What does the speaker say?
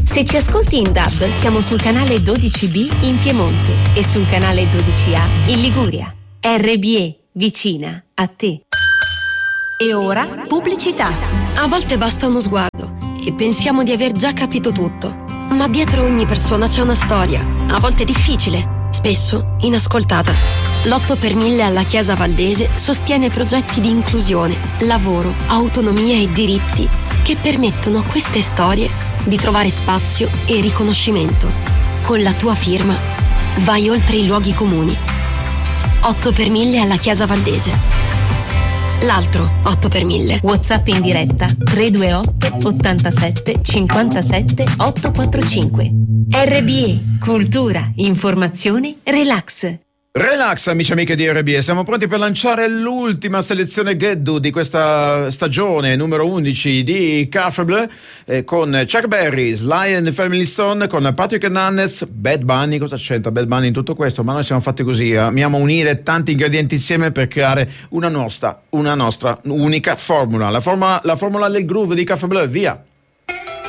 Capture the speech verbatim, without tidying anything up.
Se ci ascolti in D A B, siamo sul canale dodici B in Piemonte e sul canale dodici A in Liguria. R B E, vicina a te. E ora, pubblicità. A volte basta uno sguardo e pensiamo di aver già capito tutto. Ma dietro ogni persona c'è una storia, a volte difficile, spesso inascoltata. L'otto per mille alla Chiesa Valdese sostiene progetti di inclusione, lavoro, autonomia e diritti che permettono a queste storie di trovare spazio e riconoscimento. Con la tua firma vai oltre i luoghi comuni. otto per mille alla Chiesa Valdese. L'altro otto per mille. WhatsApp in diretta tre due otto ottantasette cinquantasette ottocentoquarantacinque. R B E, cultura, informazione, relax. Relax, amici e amiche di R B E, siamo pronti per lanciare l'ultima selezione Geddu di questa stagione numero undici di Café Bleu, eh, con Chuck Berry, Sly and the Family Stone, con Patrick Hernandez, Bad Bunny. Cosa c'entra Bad Bunny in tutto questo? Ma noi siamo fatti così, amiamo unire tanti ingredienti insieme per creare una nostra, una nostra unica formula, la formula, la formula del groove di Café Bleu, via!